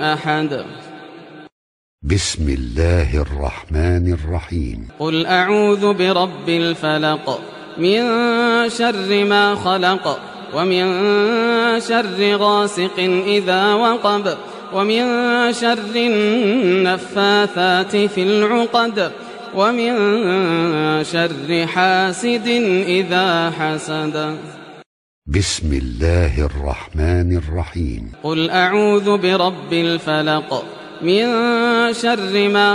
أحد. بسم الله الرحمن الرحيم. قل أعوذ برب الفلق من شر ما خلق ومن شر غاسق إذا وقب ومن شر النفاثات في العقد ومن شر حاسد إذا حسد. بسم الله الرحمن الرحيم. قل أعوذ برب الفلق من شر ما